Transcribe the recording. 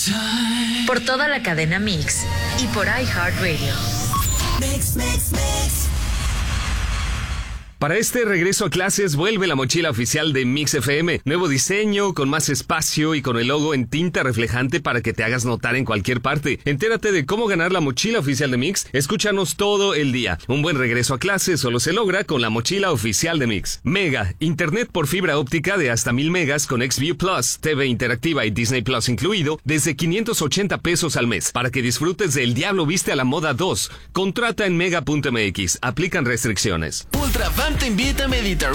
Por toda la cadena Mix y por iHeartRadio. Para este regreso a clases vuelve la mochila oficial de Mix FM. Nuevo diseño, con más espacio y con el logo en tinta reflejante para que te hagas notar en cualquier parte. Entérate de cómo ganar la mochila oficial de Mix. Escúchanos todo el día. Un buen regreso a clases solo se logra con la mochila oficial de Mix. Mega, internet por fibra óptica de hasta 1000 megas con XView Plus, TV interactiva y Disney Plus incluido, desde 580 pesos al mes. Para que disfrutes de El Diablo Viste a la Moda 2. Contrata en mega.mx. Aplican restricciones. Ultravan te invita a meditar